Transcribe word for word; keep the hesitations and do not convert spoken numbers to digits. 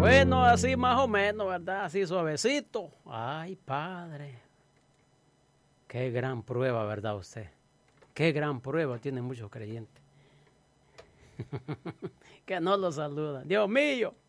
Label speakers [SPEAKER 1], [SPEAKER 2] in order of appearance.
[SPEAKER 1] Bueno, así más o menos, ¿verdad? Así suavecito. Ay, padre. Qué gran prueba, ¿verdad usted? Qué gran prueba tienen muchos creyentes. Que no lo saludan. Dios mío.